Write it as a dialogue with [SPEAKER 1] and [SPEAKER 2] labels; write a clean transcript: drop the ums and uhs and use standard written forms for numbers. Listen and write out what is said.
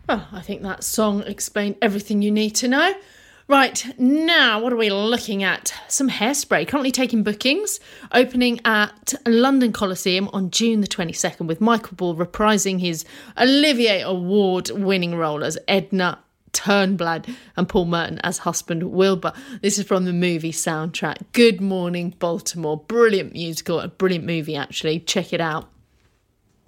[SPEAKER 1] Well, I think that song explained everything you need to know. Right, now what are we looking at? Some Hairspray, currently taking bookings, opening at London Coliseum on June the 22nd, with Michael Ball reprising his Olivier Award-winning role as Edna Turnblad and Paul Merton as husband Wilbur. This is from the movie soundtrack. Good Morning Baltimore. Brilliant musical, a brilliant movie actually. Check it out.